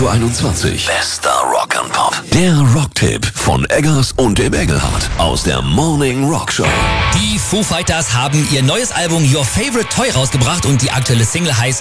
Radio 21. Bester Rock and Pop. Der Rocktipp von Eggers und dem Engelhardt aus der Morning Rock Show. Die Foo Fighters haben ihr neues Album Your Favorite Toy rausgebracht und die aktuelle Single heißt